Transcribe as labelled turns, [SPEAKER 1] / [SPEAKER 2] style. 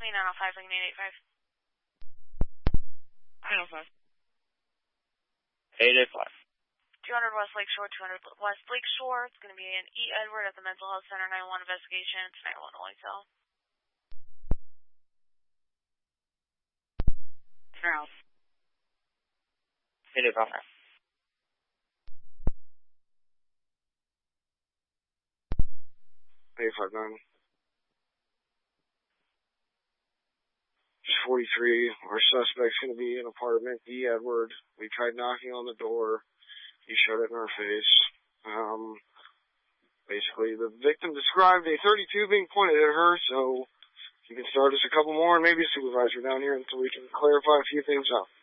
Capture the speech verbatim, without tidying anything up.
[SPEAKER 1] Lane nine oh five, Lane eight eight five.
[SPEAKER 2] nine oh five.
[SPEAKER 3] eight eight five.
[SPEAKER 1] two hundred West Lakeshore, two hundred West Lakeshore. It's going to be an E. Edward at the Mental Health Center, nine one one investigation. It's nine one one only cell.
[SPEAKER 2] Turn out.
[SPEAKER 3] eight eight five.
[SPEAKER 4] eight five nine. forty-three. Our suspect's going to be in apartment E. Edward. We tried knocking on the door. He shut it in our face. Um, basically, the victim described a thirty-two being pointed at her, so you can start us a couple more and maybe a supervisor down here until we can clarify a few things up.